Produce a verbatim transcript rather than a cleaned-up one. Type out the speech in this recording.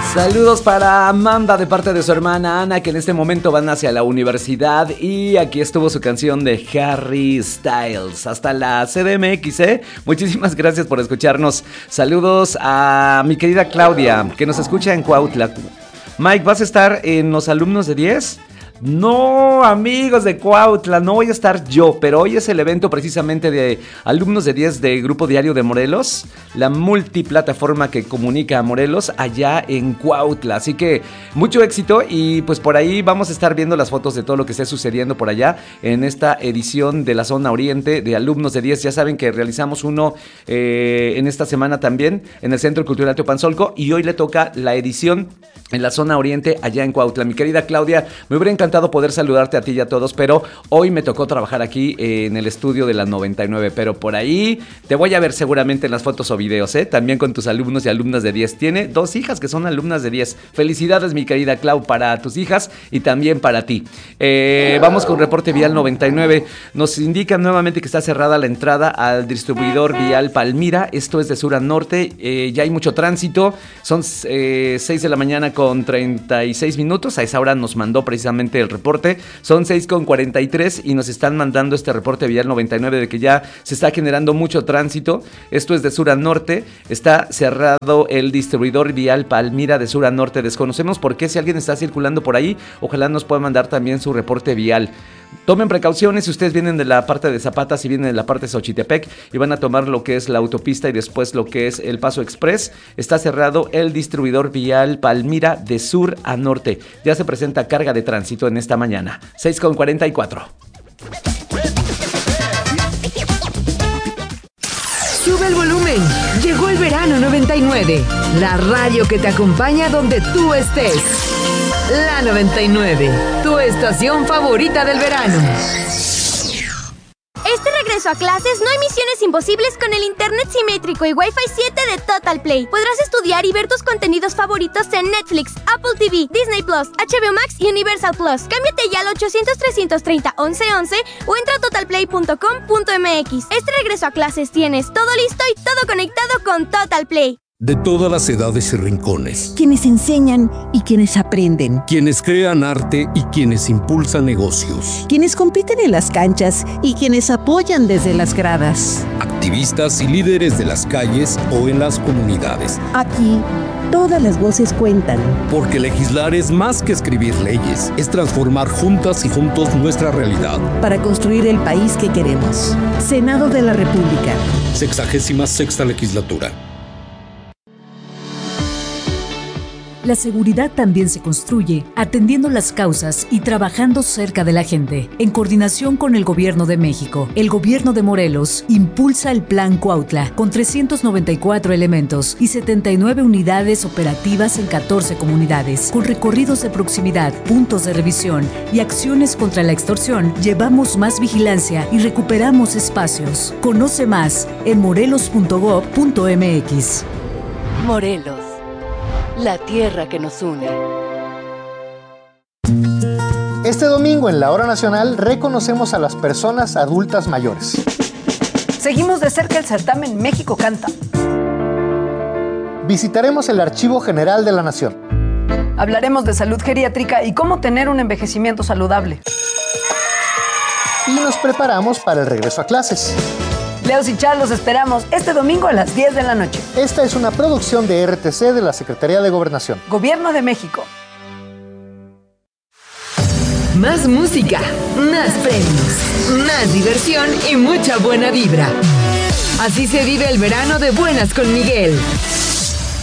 Saludos para Amanda de parte de su hermana Ana, que en este momento van hacia la universidad. Y aquí estuvo su canción de Harry Styles. Hasta la C D M X, ¿eh? Muchísimas gracias por escucharnos. Saludos a mi querida Claudia, que nos escucha en Cuautla. Mike, ¿vas a estar en los alumnos de diez? No, amigos de Cuautla, no voy a estar yo, pero hoy es el evento precisamente de alumnos de diez de Grupo Diario de Morelos, la multiplataforma que comunica a Morelos allá en Cuautla. Así que mucho éxito y pues por ahí vamos a estar viendo las fotos de todo lo que esté sucediendo por allá en esta edición de la zona oriente de alumnos de diez. Ya saben que realizamos uno eh, en esta semana también en el Centro Cultural Teopanzolco y hoy le toca la edición en la zona oriente allá en Cuautla. Mi querida Claudia, me hubiera encantado poder saludarte a ti y a todos, pero hoy me tocó trabajar aquí en el estudio de la noventa y nueve, pero por ahí te voy a ver seguramente en las fotos o videos, ¿eh? También con tus alumnos y alumnas de diez. Tiene dos hijas que son alumnas de diez. Felicidades, mi querida Clau, para tus hijas y también para ti. Eh, vamos con reporte vial noventa y nueve. Nos indican nuevamente que está cerrada la entrada al distribuidor vial Palmira. Esto es de sur a norte. Eh, ya hay mucho tránsito. Son eh, seis de la mañana con treinta y seis minutos. A esa hora nos mandó precisamente el reporte. Son seis con cuarenta y tres y nos están mandando este reporte vial noventa y nueve de que ya se está generando mucho tránsito. Esto es de sur a norte. Está cerrado el distribuidor vial Palmira de sur a norte. Desconocemos por qué. Si alguien está circulando por ahí, ojalá nos pueda mandar también su reporte vial. Tomen precauciones si ustedes vienen de la parte de Zapata, si vienen de la parte de Xochitepec y van a tomar lo que es la autopista y después lo que es el Paso Express. Está cerrado el distribuidor vial Palmira de sur a norte. Ya se presenta carga de tránsito en esta mañana. seis con cuarenta y cuatro. Sube el volumen. Llegó el verano noventa y nueve. La radio que te acompaña donde tú estés. La noventa y nueve, tu estación favorita del verano. Este regreso a clases no hay misiones imposibles con el internet simétrico y Wi-Fi siete de Total Play. Podrás estudiar y ver tus contenidos favoritos en Netflix, Apple T V, Disney Plus, H B O Max y Universal Plus. Cámbiate ya al ochocientos, trescientos treinta, once once o entra a total play punto com punto m x. Este regreso a clases tienes todo listo y todo conectado con Total Play. De todas las edades y rincones. Quienes enseñan y quienes aprenden. Quienes crean arte y quienes impulsan negocios. Quienes compiten en las canchas y quienes apoyan desde las gradas. Activistas y líderes de las calles o en las comunidades. Aquí, todas las voces cuentan. Porque legislar es más que escribir leyes. Es transformar juntas y juntos nuestra realidad. Para construir el país que queremos. Senado de la República. Sexagésima sexta legislatura. La seguridad también se construye atendiendo las causas y trabajando cerca de la gente. En coordinación con el Gobierno de México, el Gobierno de Morelos impulsa el Plan Cuautla con trescientos noventa y cuatro elementos y setenta y nueve unidades operativas en catorce comunidades. Con recorridos de proximidad, puntos de revisión y acciones contra la extorsión, llevamos más vigilancia y recuperamos espacios. Conoce más en morelos punto gob punto m x. Morelos. La tierra que nos une. Este domingo en la Hora Nacional reconocemos a las personas adultas mayores. Seguimos de cerca el certamen México Canta. Visitaremos el Archivo General de la Nación. Hablaremos de salud geriátrica y cómo tener un envejecimiento saludable. Y nos preparamos para el regreso a clases. Leos y Char los esperamos este domingo a las diez de la noche. Esta es una producción de R T C de la Secretaría de Gobernación. Gobierno de México. Más música, más premios, más diversión y mucha buena vibra. Así se vive el verano de Buenas con Miguel.